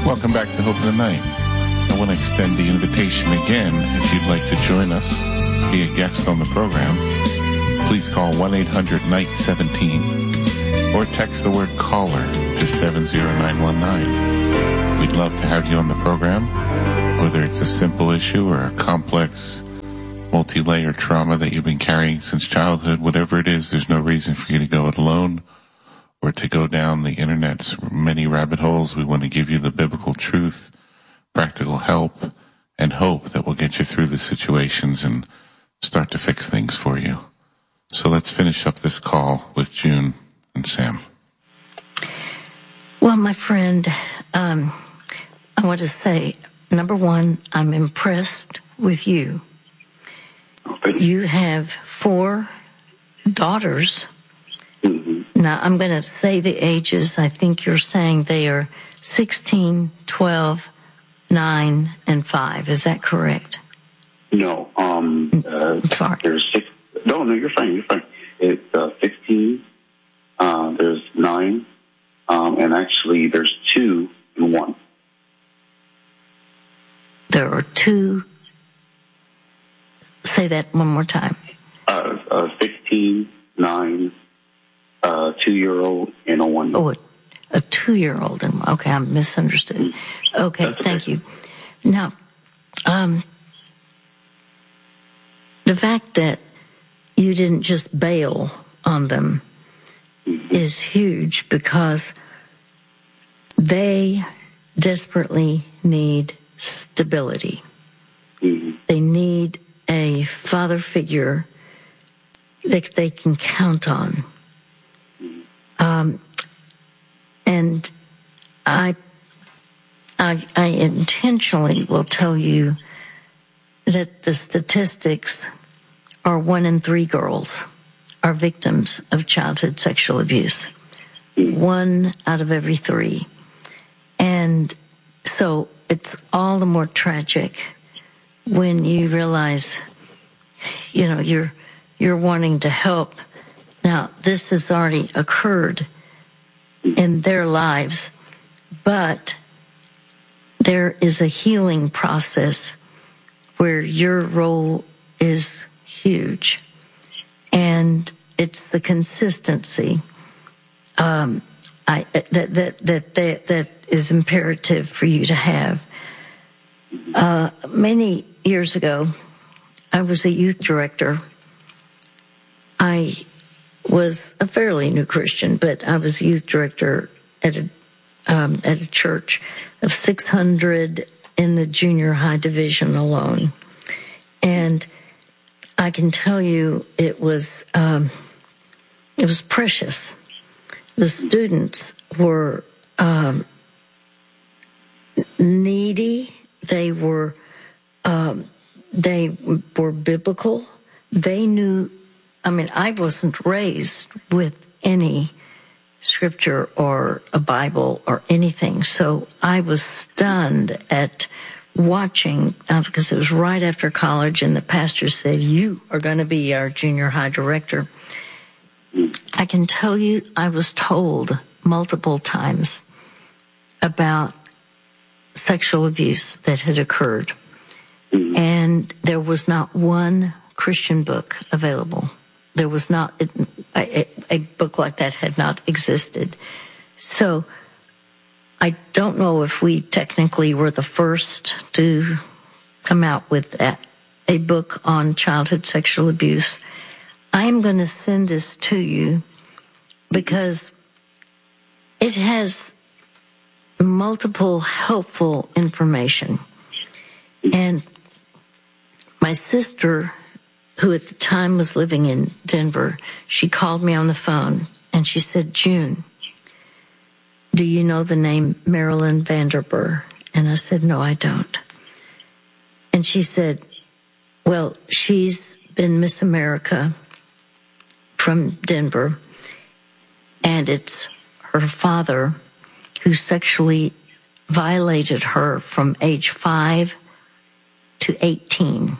Welcome back to Hope of the Night. I want to extend the invitation again. If you'd like to join us, be a guest on the program, please call 1-800-NIGHT-17 or text the word caller to 70919. We'd love to have you on the program, whether it's a simple issue or a complex, multi-layered trauma that you've been carrying since childhood. Whatever it is, there's no reason for you to go it alone or to go down the internet's many rabbit holes. We want to give you the biblical truth, practical help, and hope that will get you through the situations and start to fix things for you. So let's finish up this call with June and Sam. Well, my friend, I want to say, number one, I'm impressed with you. You have 4 daughters. Now, I'm going to say the ages. I think you're saying they are 16, 12, 9, and 5. Is that correct? No. Sorry. There's 6. No, you're fine. You're fine. It's 16. There's 9. And actually, there's 2 and 1. There are 2. Say that one more time. 16, 9, 2-year-old, and a 1-year-old. Oh, a 2-year-old. Okay, I misunderstood. Okay, thank you. Now, the fact that you didn't just bail on them is huge because they desperately need stability. They need a father figure that they can count on. And I intentionally will tell you that the statistics are 1 in 3 girls are victims of childhood sexual abuse. 1 out of every 3. And so it's all the more tragic when you realize, you're wanting to help. Now, this has already occurred in their lives, but there is a healing process where your role is huge, and it's the consistency that is imperative for you to have. Many years ago, I was a youth director. I was a fairly new Christian, but I was youth director at a church of 600 in the junior high division alone. And I can tell you it was precious. The students were needy. They were biblical. They knew. I wasn't raised with any scripture or a Bible or anything, so I was stunned at watching, because it was right after college, and the pastor said, "You are going to be our junior high director." I can tell you I was told multiple times about sexual abuse that had occurred, and there was not one Christian book available. There was not a book like that had not existed. So I don't know if we technically were the first to come out with a book on childhood sexual abuse. I'm going to send this to you because it has multiple helpful information. And my sister, who at the time was living in Denver, she called me on the phone and she said, "June, do you know the name Marilyn Vanderburg?" And I said, "No, I don't." And she said, "Well, she's been Miss America from Denver, and it's her father who sexually violated her from age 5 to 18.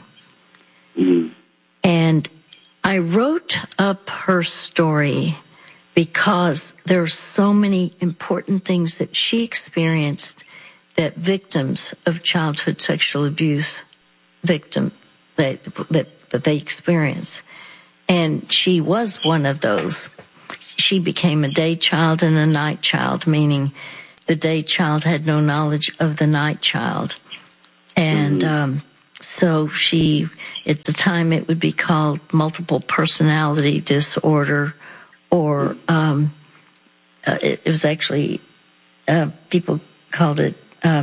And I wrote up her story because there are so many important things that she experienced that victims of childhood sexual abuse, victims that they experience. And she was one of those. She became a day child and a night child, meaning the day child had no knowledge of the night child. And so she, at the time, it would be called multiple personality disorder, or it was actually, people called it,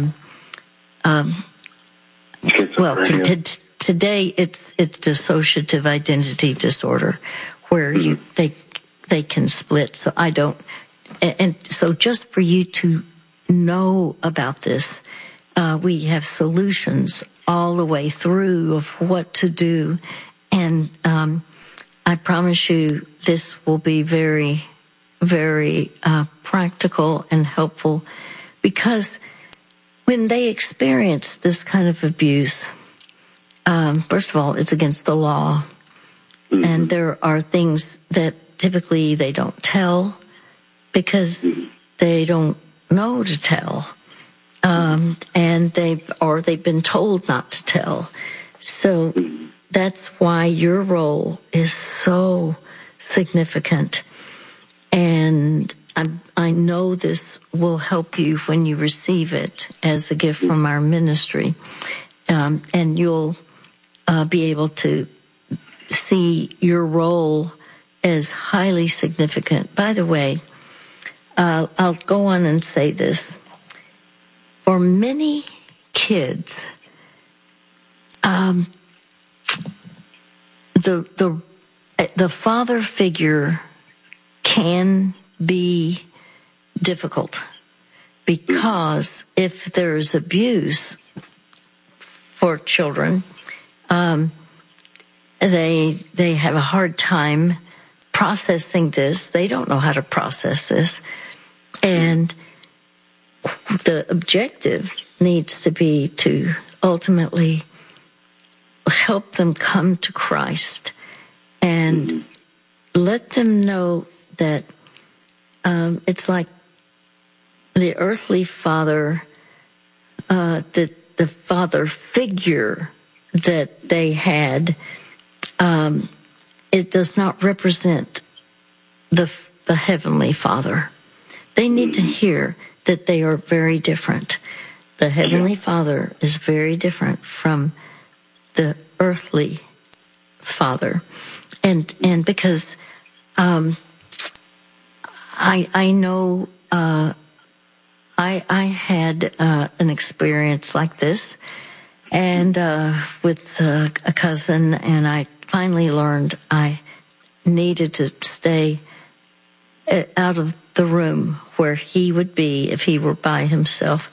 well, today it's dissociative identity disorder, where they can split. So I don't, and so just for you to know about this, we have solutions all the way through of what to do, and I promise you this will be very, very practical and helpful, because when they experience this kind of abuse, first of all, it's against the law, and there are things that typically they don't tell because they don't know to tell, and they've been told not to tell. So that's why your role is so significant, and I know this will help you when you receive it as a gift from our ministry, and you'll be able to see your role as highly significant. By the way, I'll go on and say this. For many kids, the father figure can be difficult, because if there's abuse for children, they have a hard time processing this. They don't know how to process this. And the objective needs to be to ultimately help them come to Christ and let them know that it's like the earthly father, the father figure that they had, it does not represent the heavenly Father. They need to hear that they are very different. The heavenly Father is very different from the earthly Father, and because I know I had an experience like this, and with a cousin, and I finally learned I needed to stay out of the room where he would be if he were by himself.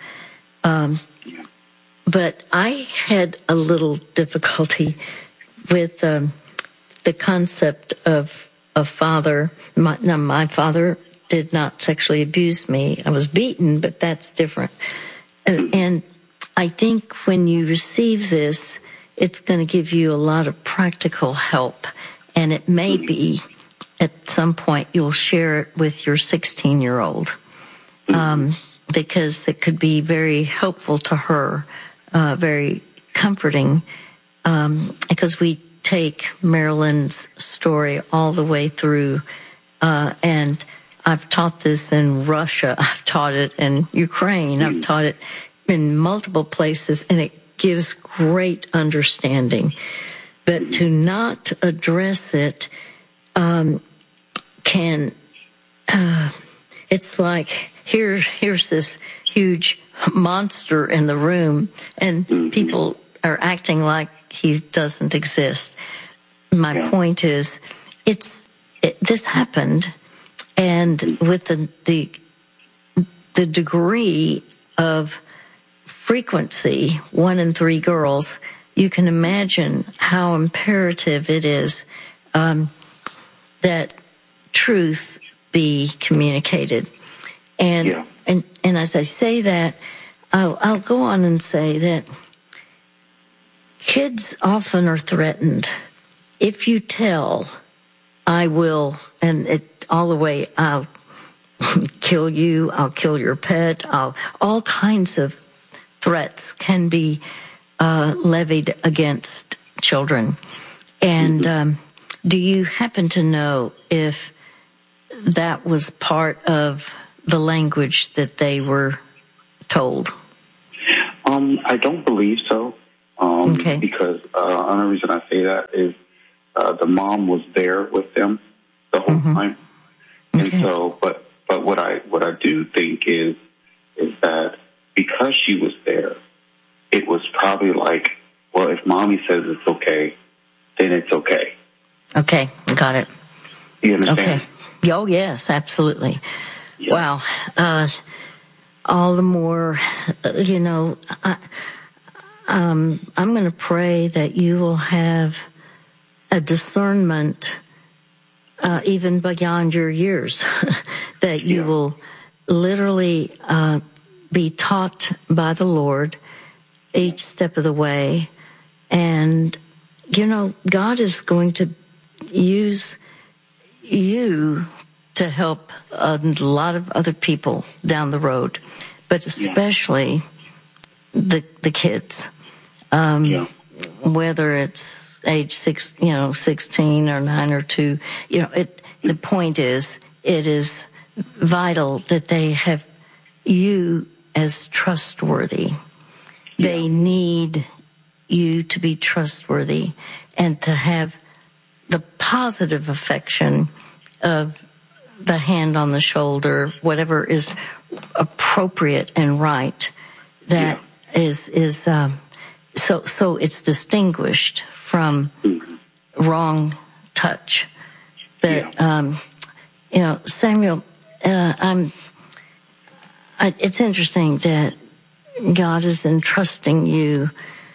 But I had a little difficulty with the concept of a father. My father did not sexually abuse me. I was beaten, but that's different. And I think when you receive this, it's going to give you a lot of practical help. And it may be at some point you'll share it with your 16-year-old, because it could be very helpful to her, very comforting, because we take Marilyn's story all the way through, and I've taught this in Russia, I've taught it in Ukraine, I've taught it in multiple places, and it gives great understanding. But to not address it it's like here's this huge monster in the room, and people are acting like he doesn't exist. My point is, this happened, and with the degree of frequency, 1 in 3 girls, you can imagine how imperative it is that truth be communicated. And as I say that, I'll go on and say that kids often are threatened. If you tell, I will, and it all the way, I'll kill you, I'll kill your pet, all kinds of threats can be levied against children. And do you happen to know if that was part of the language that they were told? I don't believe so. Okay. Because the only reason I say that is the mom was there with them the whole time, and so. But what I do think is that because she was there, it was probably like, well, if mommy says it's okay, then it's okay. Okay, got it. You understand? Okay. Oh, yes, absolutely. Yeah. Wow. All the more, I'm going to pray that you will have a discernment even beyond your years, that you will literally be taught by the Lord each step of the way. And, God is going to use you to help a lot of other people down the road, but especially the kids. Whether it's age 16 or 9 or 2, the point is, it is vital that they have you as trustworthy. They need you to be trustworthy and to have the positive affection of the hand on the shoulder, whatever is appropriate and right. That is so it's distinguished from wrong touch. But Samuel, it's interesting that God is entrusting you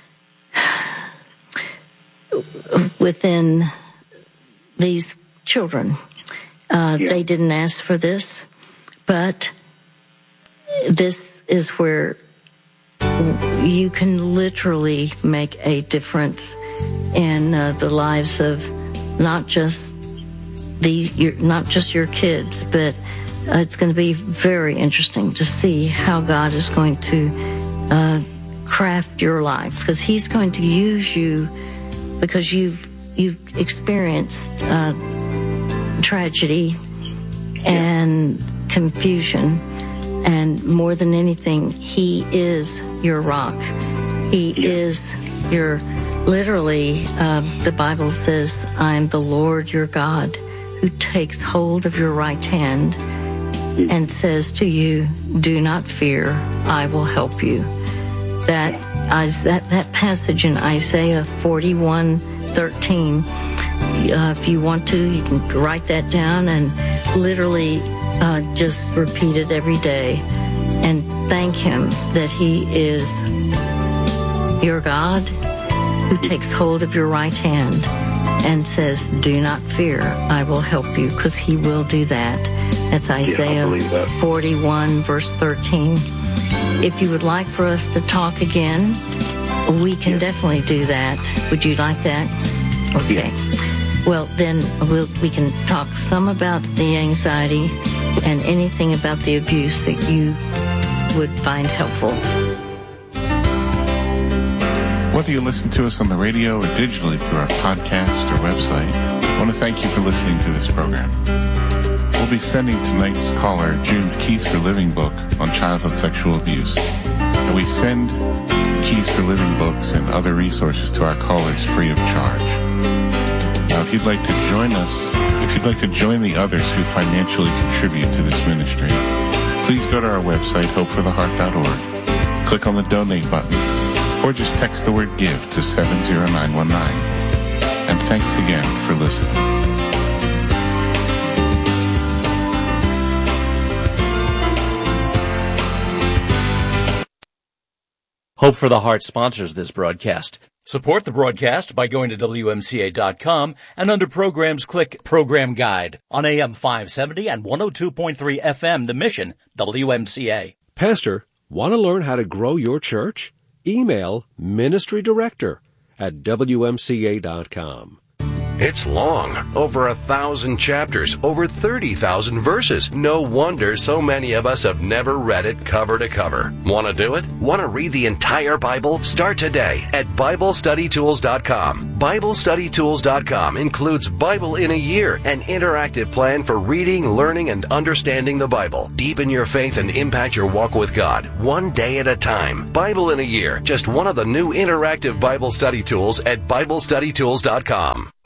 within these children. They didn't ask for this, but this is where you can literally make a difference in the lives of not just your kids, but it's going to be very interesting to see how God is going to craft your life, because He's going to use you because you've experienced tragedy and confusion, and more than anything, He is your rock. He is your, literally, the Bible says, I am the Lord your God who takes hold of your right hand and says to you, do not fear, I will help you. That passage in Isaiah 41:13, if you want to, you can write that down and literally just repeat it every day and thank Him that He is your God who takes hold of your right hand and says, do not fear, I will help you, because He will do that. That's Isaiah 41, verse 13. If you would like for us to talk again, we can definitely do that. Would you like that? Okay. Well, then we can talk some about the anxiety and anything about the abuse that you would find helpful. Whether you listen to us on the radio or digitally through our podcast or website, I want to thank you for listening to this program. We'll be sending tonight's caller June's Keys for Living book on childhood sexual abuse. And we send Keys for Living books and other resources to our callers free of charge. Now, if you'd like to join us, if you'd like to join the others who financially contribute to this ministry, please go to our website, hopefortheheart.org, click on the donate button, or just text the word give to 70919. And thanks again for listening. Hope for the Heart sponsors this broadcast. Support the broadcast by going to WMCA.com and under programs click Program Guide on AM 570 and 102.3 FM The Mission, WMCA. Pastor, want to learn how to grow your church? Email ministry director@WMCA.com. It's long, over 1,000 chapters, over 30,000 verses. No wonder so many of us have never read it cover to cover. Want to do it? Want to read the entire Bible? Start today at BibleStudyTools.com. BibleStudyTools.com includes Bible in a Year, an interactive plan for reading, learning, and understanding the Bible. Deepen your faith and impact your walk with God, one day at a time. Bible in a Year, just one of the new interactive Bible study tools at BibleStudyTools.com.